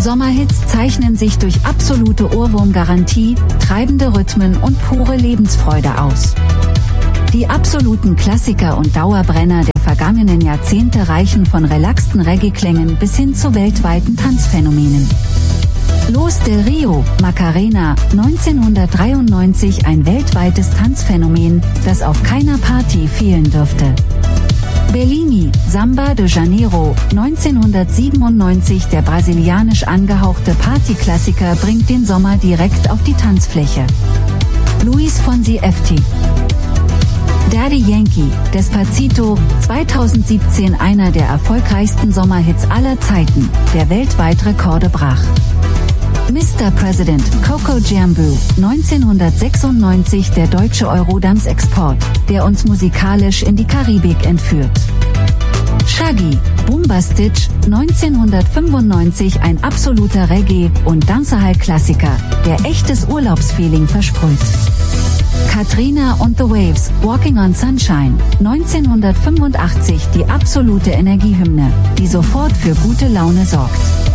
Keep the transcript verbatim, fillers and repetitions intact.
Sommerhits zeichnen sich durch absolute Ohrwurmgarantie, treibende Rhythmen und pure Lebensfreude aus. Die absoluten Klassiker und Dauerbrenner der vergangenen Jahrzehnte reichen von relaxten Reggae-Klängen bis hin zu weltweiten Tanzphänomenen. Los del Rio, Macarena, neunzehnhundertdreiundneunzig ein weltweites Tanzphänomen, das auf keiner Party fehlen dürfte. Bellini, Samba de Janeiro, neunzehnhundertsiebenundneunzig der brasilianisch angehauchte Partyklassiker bringt den Sommer direkt auf die Tanzfläche. Luis Fonsi F T Daddy Yankee, Despacito, zweitausendsiebzehn einer der erfolgreichsten Sommerhits aller Zeiten, der weltweit Rekorde brach. Mister President, Coco Jambo, neunzehnhundertsechsundneunzig der deutsche Eurodance-Export, der uns musikalisch in die Karibik entführt. Shaggy, Bumba Stitch, neunzehnhundertfünfundneunzig ein absoluter Reggae- und Dancehall-Klassiker, der echtes Urlaubsfeeling versprüht. Katrina und The Waves, Walking on Sunshine, neunzehnhundertfünfundachtzig die absolute Energiehymne, die sofort für gute Laune sorgt.